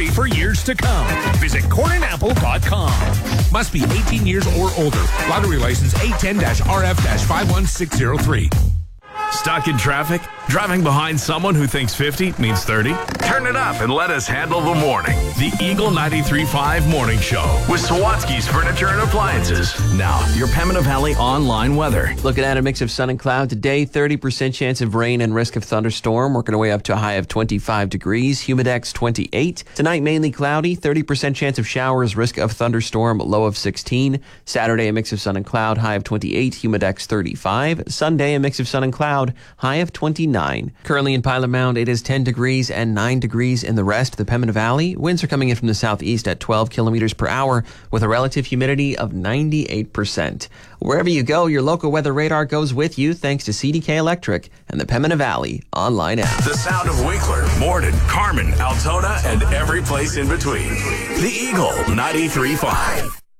free for years to come. Visit cornandapple.com. Must be 18 years or older. Lottery license A10-RF-51603. Stuck in traffic? Driving behind someone who thinks 50 means 30? Turn it up and let us handle the morning. The Eagle 93.5 Morning Show with Sawatsky's Furniture and Appliances. Now, your Pembina Valley online weather. Looking at a mix of sun and cloud today, 30% chance of rain and risk of thunderstorm, working our way up to a high of 25 degrees, humidex 28. Tonight, mainly cloudy, 30% chance of showers, risk of thunderstorm, low of 16. Saturday, a mix of sun and cloud, high of 28, humidex 35. Sunday, a mix of sun and cloud, high of 29. Currently in Pilot Mound, it is 10 degrees and 9 degrees in the rest of the Pembina Valley. Winds are coming in from the southeast at 12 kilometers per hour with a relative humidity of 98%. Wherever you go, your local weather radar goes with you thanks to CDK Electric and the Pembina Valley online app. The sound of Winkler, Morden, Carmen, Altona, and every place in between. The Eagle 93.5.